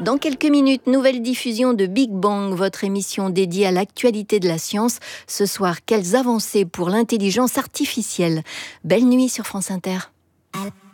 Dans quelques minutes, nouvelle diffusion de Big Bang, votre émission dédiée à l'actualité de la science. Ce soir, quelles avancées pour l'intelligence artificielle. Belle nuit sur France Inter.